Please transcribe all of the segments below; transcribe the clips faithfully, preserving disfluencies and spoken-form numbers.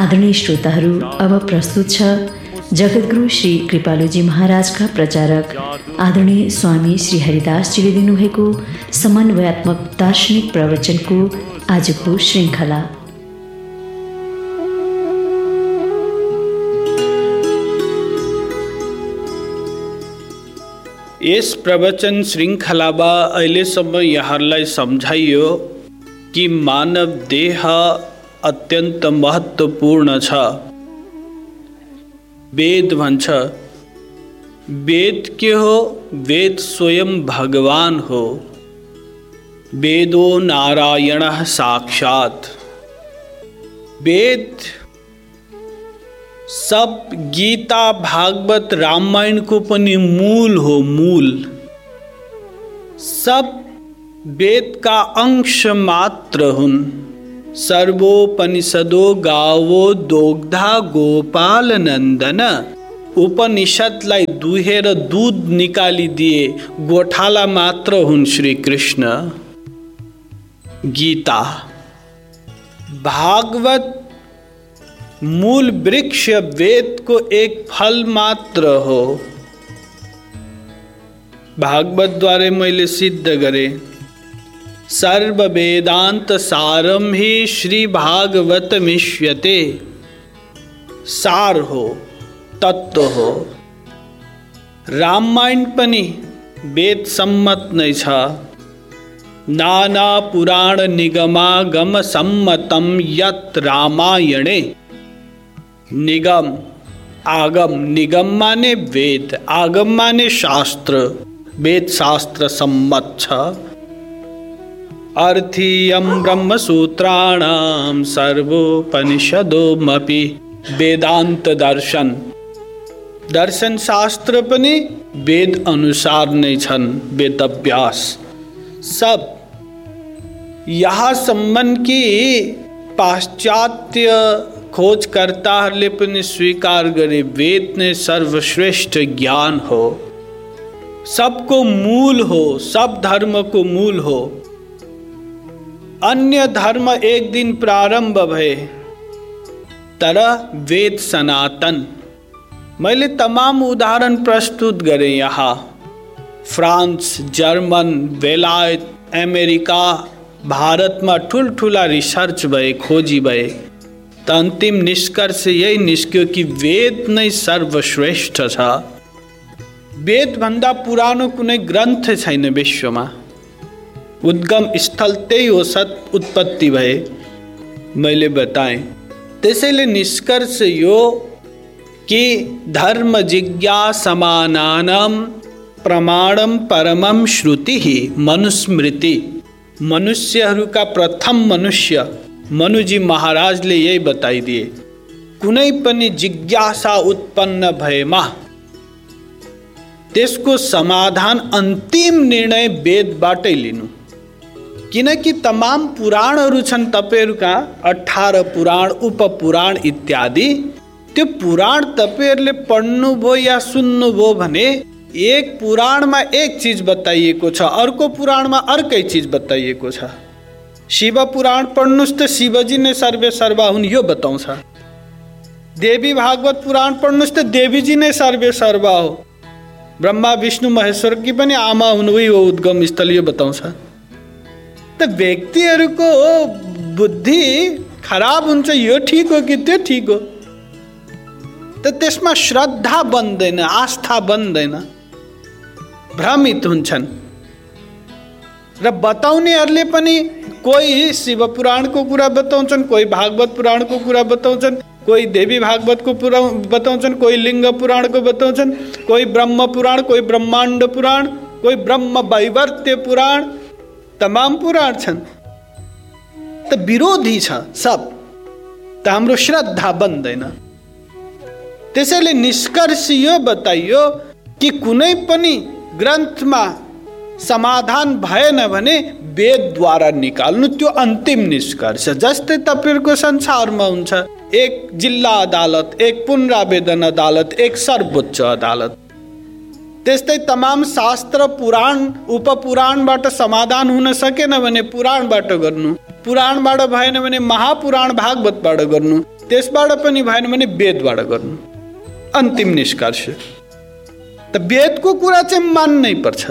आदरणीय श्रोताहरू, अब प्रस्तुत छ जगद्गुरु श्री कृपालुजी महाराजका प्रचारक आदरणीय स्वामी श्री हरिदासजीले दिनुभएको समन्वयात्मक दार्शनिक प्रवचनको आजको श्रृङ्खला। यस प्रवचन श्रृङ्खलामा अहिलेसम्म यहाँहरूलाई सम्झाइयो कि मानव देह अत्यन्त महत्त्वपूर्ण छ। वेद भन्छ, वेद के हो? वेद स्वयं भगवान हो। वेदो नारायणः साक्षात्। वेद सब गीता भागवत रामायण को पनि मूल हो। मूल सब वेद का अंश मात्र हुन्। सर्वोपनिषदो गावो दोग्धा गोपाल नन्दन। उपनिषदलाई दुहेर दूध निकालिदिए गोठाला मात्र हुन् श्री कृष्ण। गीता भागवत मूल वृक्ष वेद को एक फल मात्र हो। भागवत द्वारा मैले सिद्ध गरे, सर्व वेदांत सारम ही श्री भागवत मिष्यते। सार हो, तत्व हो। रामायण पनि वेद सम्मत नै छ। नाना पुराण निगमागम सम्मतम यत् रामायणे। निगम आगम, निगम माने वेद, आगम माने शास्त्र। वेद शास्त्र सम्मत छ। अर्थीयं ब्रह्मसूत्राणां सर्वोपनिषदोमपि वेदांत दर्शन। दर्शन शास्त्र पनि वेद अनुसार नै छन्। वेदव्यास सब यहाँ सम्म कि पाश्चात्य खोजकर्ताहरूले पनि स्वीकार गरे वेद ने सर्वश्रेष्ठ ज्ञान हो, सबको मूल हो, सब धर्म को मूल हो। अन्य धर्म एक दिन प्रारंभ भए, तरह वेद सनातन। मैले तमाम उदाहरण प्रस्तुत गरे यहाँ। फ्रांस, जर्मन, बेलायत, अमेरिका, भारत में ठुलठुला रिसर्च भए, खोजी भए, त अन्तिम निष्कर्ष यही निस्क्यो कि वेद नै सर्वश्रेष्ठ छ। वेद भन्दा पुरानो कुनै ग्रन्थ छैन विश्वमा। उद्गम स्थल त्यही हो, सत उत्पत्ति भए मैले बताएँ। त्यसैले निष्कर्ष यो कि धर्म जिज्ञासमानानां प्रमाणम परमम श्रुति ही मनुस्मृति। मनुष्यहरूका प्रथम मनुष्य मनुजी महाराजले यही बताइदिए, कुनै पनि जिज्ञासा उत्पन्न भएमा त्यसको समाधान अन्तिम निर्णय वेदबाटै लिनु। किनकि तमाम पुराणहरू छन् तपाईहरुका, अठारह पुराण, उपपुराण इत्यादि। त्यो पुराण तपाईहरुले पढ्नुभयो या सुन्नुभयो भने एक पुराणमा एक चीज बताइएको छ, अर्को पुराणमा अर्कै चीज बताइएको छ। शिव पुराण पढ्नुस् त शिवजी नै सर्वे सर्वा हुन् यो बताउँछ। देवी भागवत पुराण पढ्नुस् त देवीजी नै सर्वे सर्वा हो। ब्रह्मा विष्णु महेश्वर की पनि आमा हुन्, उही हो उद्गम स्थल, यो बताउँछ। त व्यक्तिहरूको बुद्धि खराब हुन्छ, यो ठीक हो कि त्यो ठीक हो, त त्यसमा श्रद्धा बन्दैन, आस्था बन्दैन, भ्रमित हुन्छन्। र बताउनेहरूले पनि कोही शिव पुराणको कुरा बताउँछन्, कोही भागवत पुराणको कुरा बताउँछन्, कोही देवी भागवतको पुराण बताउँछन्, कोही लिङ्ग पुराणको बताउँछन्, कोही ब्रह्म पुराण, कोही ब्रह्माण्ड पुराण, कोही ब्रह्म वैवर्त्य पुराण, तमाम पुराण छन्। त विरोधी छ सब, त हाम्रो श्रद्धा बन्दैन। त्यसैले निष्कर्ष यो बताइयो कि कुनै पनि ग्रन्थमा समाधान भएन भने वेदद्वारा निकाल्नु, त्यो अन्तिम निष्कर्ष। जस्तै तपाईहरुको संसारमा हुन्छ एक जिल्ला अदालत, एक पुनरावेदन अदालत, एक सर्वोच्च अदालत। त्यस्तै तमाम शास्त्र पुराण उपपुराणबाट समाधान हुन सकेन भने पुराणबाट गर्नु, पुराणबाट भएन भने महापुराण भागवतबाट गर्नु। त्यसबाट पनि भएन भने वेदबाट गर्नु, अन्तिम निष्कर्ष। त वेदको कुरा चाहिँ मान्नै पर्छ।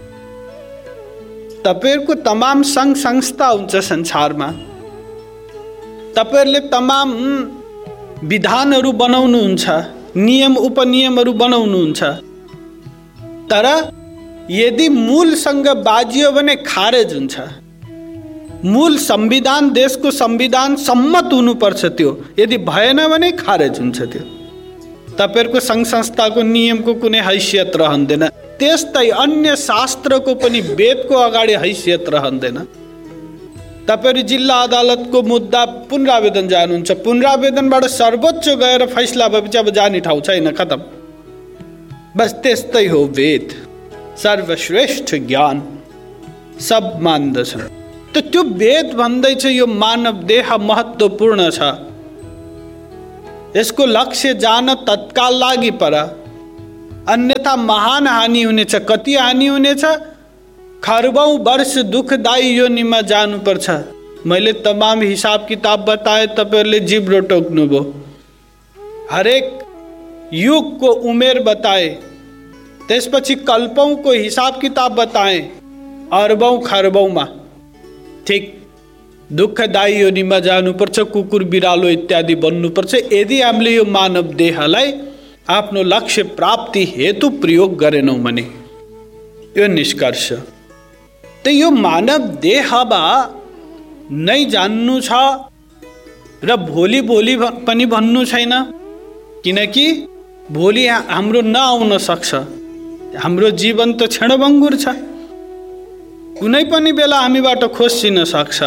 तपाईहरुको तमाम सङ्घ संस्था हुन्छ संसारमा, तपाईहरुले तमाम विधानहरू बनाउनुहुन्छ, नियम उपनियमहरू बनाउनुहुन्छ, तर यदि मूलसँग बाजियो भने खारेज हुन्छ। मूल संविधान, देशको संविधान सम्मत हुनुपर्छ त्यो, यदि भएन भने खारेज हुन्छ त्यो। तपाईहरुको सङ्घ संस्थाको नियमको कुनै हैसियत रहँदैन, त्यस्तै अन्य शास्त्रको पनि वेदको अगाडि हैसियत रहँदैन। तपाईहरु जिल्ला अदालतको मुद्दा पुनरावेदन जानुहुन्छ, पुनरावेदनबाट सर्वोच्च गएर फैसला भएपछि अब जाने ठाउँ छैन, खतम। बस त्यस्तै हो वेद, सर्वश्रेष्ठ ज्ञान सब मान्दछ। त त्यो वेद भन्दैछ यो मानव देह महत्त्वपूर्ण छ, यसको लक्ष्य जान तत्काल लागि पर, अन्यथा महान हानि हुनेछ। कति हानि हुनेछ? खरबौं वर्ष दुखदायी योनिमा जानुपर्छ। मैले तमाम हिसाब किताब बताए, तपाईहरुले जिब्रो टोक्नुभयो। हरेक युगको उमेर बताए, त्यसपछि कल्पौंको हिसाब किताब बताए, अरबौं खरबौंमा। ठीक, दुःखदायी योनिमा जानुपर्छ, कुकुर बिरालो इत्यादि बन्नुपर्छ, यदि हामीले यो मानव देहलाई आफ्नो लक्ष्य प्राप्ति हेतु प्रयोग गरेनौं भने। यो निष्कर्ष। त यो मानव देहमा नै जान्नु छ र भोलि भोलि पनि भन्नु छैन, किनकि भोलि हाम्रो नआउन सक्छ। हाम्रो जीवन त क्षणभङ्गुर छ, कुनै पनि बेला हामीबाट खोसिन सक्छ।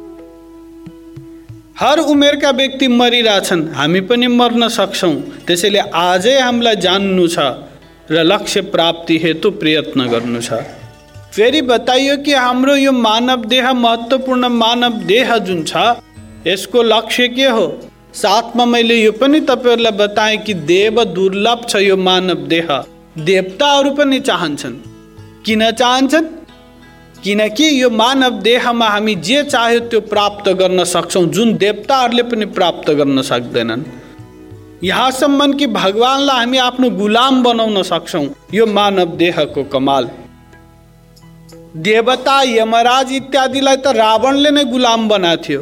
हर उमेरका व्यक्ति मरिरहेछन्, हामी पनि मर्न सक्छौं। त्यसैले आजै हामीलाई जान्नु छ र लक्ष्य प्राप्ति हेतु प्रयत्न गर्नु छ। फेरि बताइयो कि हाम्रो यो मानव देह महत्त्वपूर्ण मानव देह जुन छ, यसको लक्ष्य के हो? साथमा मैले यो पनि तपाईहरुलाई बताएँ कि देव दुर्लभ छ यो मानव देह। देवताहरू पनि चाहन्छन्। किन चाहन्छन्? किनकि यो मानव देहमा हामी जे चाह्यो त्यो प्राप्त गर्न सक्छौं, जुन देवताहरूले पनि प्राप्त गर्न सक्दैनन्। यहाँसम्म कि भगवानलाई हामी आफ्नो गुलाम बनाउन सक्छौं। यो मानव देहको कमाल। देवता यमराज इत्यादिलाई त रावणले नै गुलाम बनाएको थियो,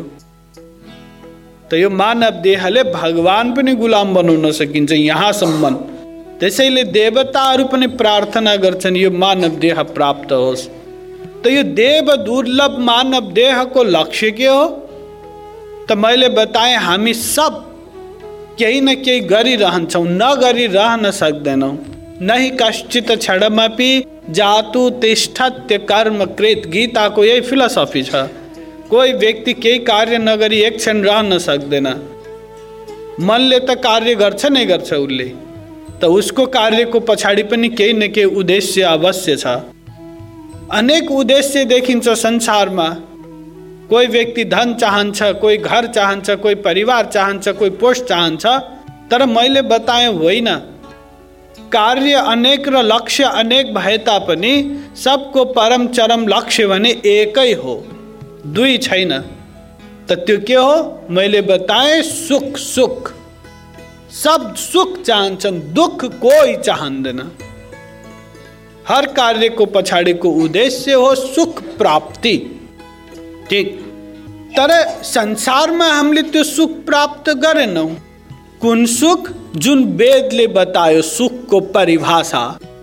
त यो मानव देहले भगवान पनि गुलाम बनाउन सकिन्छ यहाँसम्म। त्यसैले देवताहरू पनि प्रार्थना गर्छन् यो मानव देह प्राप्त होस्। त यो देव दुर्लभ मानव देहको लक्ष्य के हो? त मैले बताएँ, हामी सब केही न केही गरिरहन्छौँ, नगरी रहन सक्दैनौँ। नहि कश्चित क्षणमपि जातु तिष्ठत्य कर्म कृत। गीताको यही फिलोसफी छ। कोही व्यक्ति केही कार्य नगरी एक क्षण रहन सक्दैन। मनले त कार्य गर्छ नै गर्छ उसले, त उसको कार्यको पछाडि पनि केही न केही उद्देश्य अवश्य छ। अनेक उद्देश्य देखिन्छ संसारमा। कोही व्यक्ति धन चाहन्छ, कोही घर चाहन्छ, कोही परिवार चाहन्छ, कोही पोस्ट चाहन्छ। तर मैले बताएँ होइन, कार्य अनेक र लक्ष्य अनेक भए तापनि सबको परम चरम लक्ष्य भने एकै हो, दुई छैन। त त्यो के हो? मैले बताएँ, सुख। सुख सब सुख चाहन्छन्, दुख कोही चाहँदैन। हर कार्यको पछाडिको उद्देश्य हो सुख प्राप्ति। ठीक, तर संसारमा हामीले त्यो सुख प्राप्त गरेनौं। कुन सुख? जुन वेदले बतायो सुखको परिभाषा।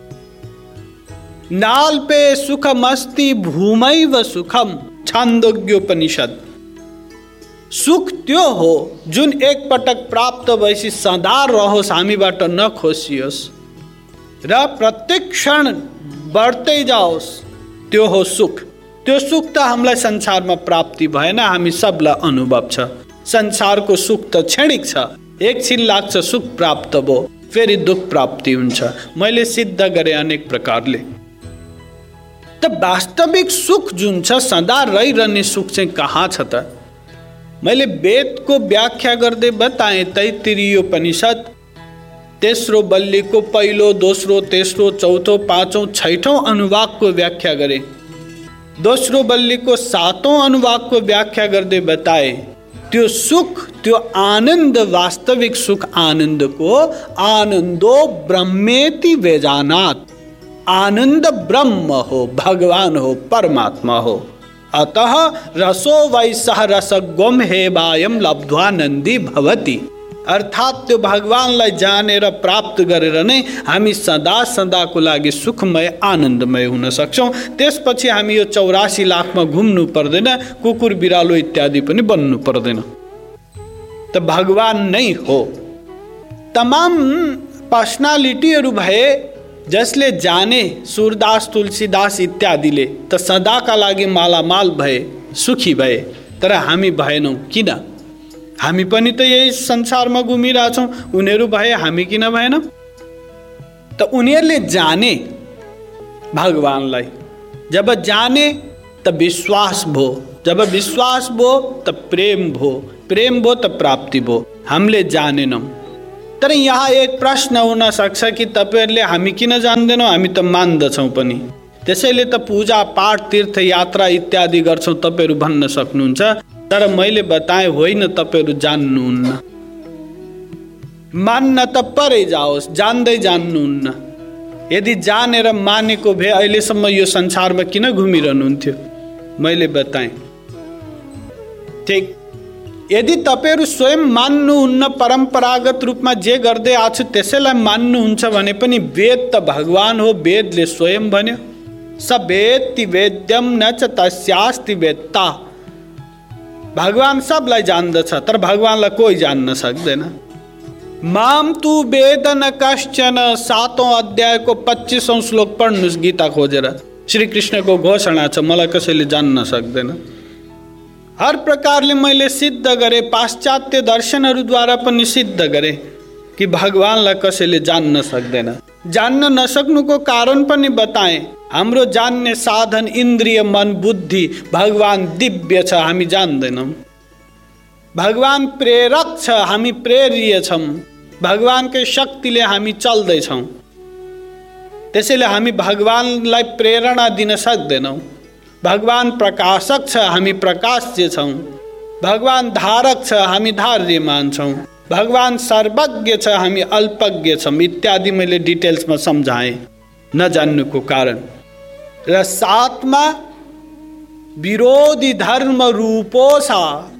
नाल्पे सुखमस्ति भूमैव सुखम, छान्दोग्योपनिषद। सुख त्यो हो जुन एक पटक प्राप्त भएपछि सदा रहोस्, हामीबाट नखोसियोस् र प्रत्येक क्षण बढ्दै जाओस्, त्यो हो सुख। त्यो सुख त हामीलाई संसारमा प्राप्ति भएन, हामी सबलाई अनुभव छ। संसारको सुख त क्षणिक छ, एकछिन लाग्छ सुख प्राप्त भयो, फेरि दुख प्राप्ति हुन्छ। मैले सिद्ध गरे अनेक प्रकारले। त वास्तविक सुख जुन छ, सदा रहिरहने सुख चाहिँ कहाँ छ त? मैले वेदको व्याख्या गर्दै बताएँ। तैत्तिरीयोपनिषद तेस्रो बल्लीको पहिलो, दोस्रो, तेस्रो, चौथो, पाँचौं, छैठौं अनुवाकको व्याख्या गरे। दोस्रो बल्लीको सातौं अनुवाकको व्याख्या गर्दै बताए त्यो सुख, त्यो आनन्द, वास्तविक सुख आनन्दको आनन्दो ब्रह्मेति वेजानात्, आनन्द ब्रह्म हो, भगवान हो, परमात्मा हो। अतः रसो वै सह रसगोम हेवायम लब्ध्वा नन्दी भवति, अर्थात् त्यो भगवानलाई जानेर प्राप्त गरेर नै हामी सदा सदाको लागि सुखमय आनन्दमय हुन सक्छौँ। त्यसपछि हामी यो चौरासी लाखमा घुम्नु पर्दैन, कुकुर बिरालो इत्यादि पनि बन्नु पर्दैन। त भगवान नै हो। तमाम पर्सनालिटीहरू भए जसले जाने, सूरदास, तुलसीदास इत्यादिले त सदाका लागि मालामाल भए, सुखी भए, तर हामी भएनौँ। किन? हामी पनि त यही संसारमा घुमिरहेछौँ। उनीहरू भए, हामी किन भएन? त उनीहरूले जाने भगवानलाई। जब जाने त विश्वास भो, जब विश्वास भो त प्रेम भो, प्रेम भो त प्राप्ति भो। हामीले जानेनौँ। तर यहाँ एक प्रश्न हुन सक्छ कि तपाईँहरूले हामी किन जान्दैनौँ? हामी त मान्दछौँ पनि, त्यसैले त पूजा पाठ तीर्थ यात्रा इत्यादि गर्छौँ तपाईँहरू भन्न सक्नुहुन्छ। तर मैले बताएँ होइन, तपाईँहरू जान्नुहुन्न। मान्न त परै जाओस्, जान्दै जान्नुहुन्न। यदि जानेर मानेको भए अहिलेसम्म यो संसारमा किन घुमिरहनुहुन्थ्यो? मैले बताएँ। ठिक, यदि तपाईँहरू स्वयं मान्नुहुन्न, परम्परागत रूपमा जे गर्दै आएको छु त्यसैलाई मान्नुहुन्छ भने पनि वेद त भगवान हो, वेदले स्वयं भन्यो, स वेत्ति वेद्यम न च तस्यास्ति वेत्ता। भगवान सबलाई जान्दछ, तर भगवानलाई कोही जान्न सक्दैन। माम तु वेद न कश्चन, सातौं अध्यायको पच्चिसौं श्लोक पढ्नुहोस् गीता खोजेर। श्री कृष्णको घोषणा छ, मलाई कसैले जान्न सक्दैन। हर प्रकारले मैले सिद्ध गरे, पाश्चात्य दर्शनहरूद्वारा पनि सिद्ध गरे कि भगवानलाई कसैले जान्न सक्दैन। जान्न नसक्नुको कारण पनि बताएँ। हाम्रो जान्ने साधन इन्द्रिय, मन, बुद्धि। भगवान दिव्य छ, हामी जान्दैनौँ। भगवान प्रेरक छ, हामी प्रेरिय छौँ। भगवानकै शक्तिले हामी चल्दैछौँ। त्यसैले हामी भगवानलाई प्रेरणा दिन सक्दैनौँ। भगवान प्रकाशक छ, हामी प्रकाश्य छौँ। भगवान धारक छ, हामी धार्यमान छौँ। भगवान सर्वज्ञ छ, हामी अल्पज्ञ छौँ इत्यादि मैले डिटेल्समा सम्झाएँ नजान्नुको कारण। र साथमा विरोधी धर्म रूपोसा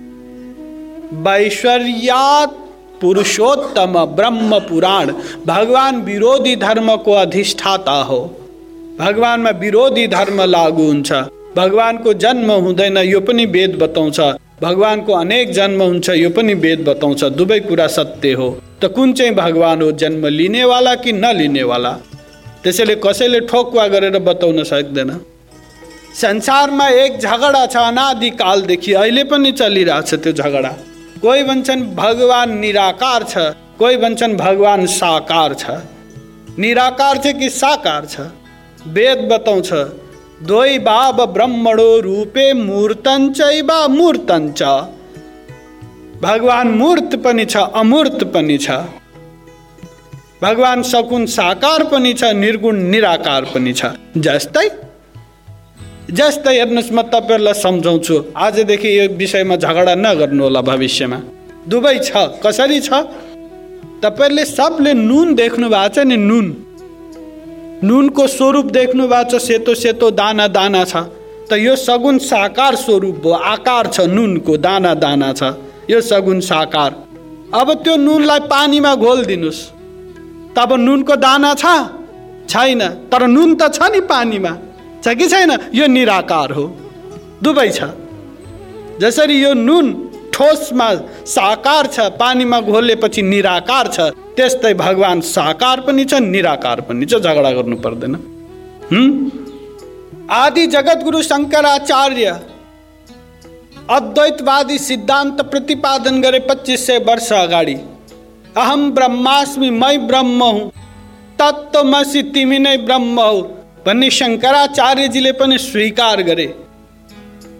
वैश्वर्यात् पुरुषोत्तम ब्रह्म पुराण। भगवान विरोधी धर्मको अधिष्ठाता हो। भगवानमा विरोधी धर्म लागू हुन्छ। भगवानको जन्म हुँदैन यो पनि वेद बताउँछ। भगवानको अनेक जन्म हुन्छ यो पनि वेद बताउँछ। दुवै कुरा सत्य हो। त कुन चाहिँ भगवान हो, जन्म लिनेवाला कि नलिनेवाला? त्यसैले कसैले ठोक्वा गरेर बताउन सक्दैन। संसारमा एक झगडा छ, अनादिकालदेखि अहिले पनि चलिरहेछ त्यो झगडा। कोही भन्छन् भगवान निराकार छ, कोही भन्छन् भगवान साकार छ। निराकार छ कि साकार छ? वेद बताउँछ द्वै भाव ब्रह्मणो रूपे मूर्तञ्चैव मूर्तञ्च। भगवान मूर्त पनि छ, अमूर्त पनि छ। भगवान सगुण साकार पनि छ, निर्गुण निराकार पनि छ। जस्तै जस्तै हेर्नुहोस्, म तपाईँहरूलाई सम्झाउँछु। आजदेखि यो विषयमा झगडा नगर्नु होला भविष्यमा। दुवै छ। कसरी छ? तपाईँहरूले सबले नुन देख्नु भएको छ नि, नुन नुनको स्वरूप देख्नु भएको छ, सेतो सेतो दाना दाना छ। त यो सगुण साकार स्वरूप हो, आकार छ नुनको, दाना दाना छ, यो सगुण साकार। अब त्यो नुनलाई पानीमा घोलिदिनुहोस्, तब नुनको दाना छ? छैन। तर नुन त छ नि पानीमा, छ कि छैन? यो निराकार हो। दुवै छ। जसरी यो नुन ठोसमा साकार छ, पानीमा घोलेपछि निराकार छ, त्यस्तै भगवान साकार पनि छ, निराकार पनि छ। झगडा गर्नु पर्दैन। हम्म आदि जगतगुरु शंकराचार्य अद्वैतवादी सिद्धान्त प्रतिपादन गरे पच्चीस सय वर्ष अगाडि। अहम ब्रह्मास्मि, मै ब्रह्म हुँ, तत्त्वमसि, तिमी नै ब्रह्म हौ भन्ने शंकराचार्यजीले पनि स्वीकार गरे।